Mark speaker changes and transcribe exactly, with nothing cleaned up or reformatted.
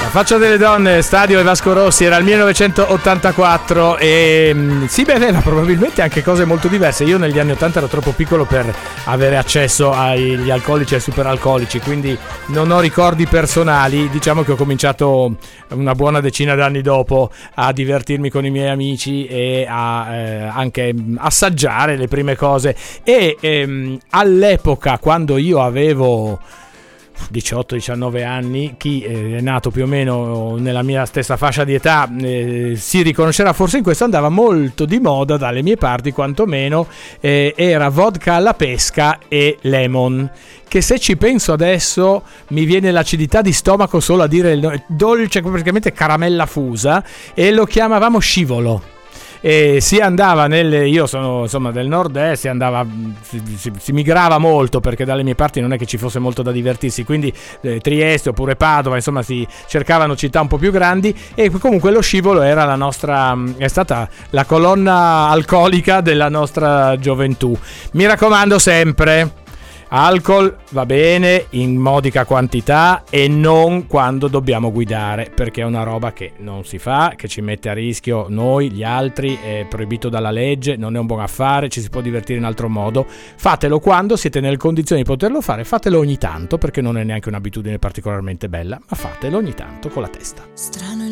Speaker 1: Faccia delle donne, Stadio e Vasco Rossi, era il millenovecentottantaquattro e mh, si beveva probabilmente anche cose molto diverse. Io negli anni ottanta ero troppo piccolo per avere accesso agli alcolici e ai superalcolici, quindi non ho ricordi personali. Diciamo che ho cominciato una buona decina d'anni dopo a divertirmi con i miei amici e a eh, anche assaggiare le prime cose e ehm, all'epoca, quando io avevo diciotto diciannove anni, chi è nato più o meno nella mia stessa fascia di età eh, si riconoscerà forse in questo, andava molto di moda dalle mie parti quantomeno, eh, era vodka alla pesca e lemon, che se ci penso adesso mi viene l'acidità di stomaco solo a dire il dolce, praticamente caramella fusa, e lo chiamavamo scivolo. E si andava nel, io sono insomma del nord-est, si andava si, si, si migrava molto, perché dalle mie parti non è che ci fosse molto da divertirsi, quindi eh, Trieste oppure Padova, insomma si cercavano città un po' più grandi, e comunque lo scivolo era la nostra, è stata la colonna alcolica della nostra gioventù. Mi raccomando sempre, alcol va bene in modica quantità e non quando dobbiamo guidare, perché è una roba che non si fa, che ci mette a rischio noi, gli altri, è proibito dalla legge, non è un buon affare, ci si può divertire in altro modo. Fatelo quando siete nelle condizioni di poterlo fare, fatelo ogni tanto, perché non è neanche un'abitudine particolarmente bella, ma fatelo ogni tanto con la testa. Strano.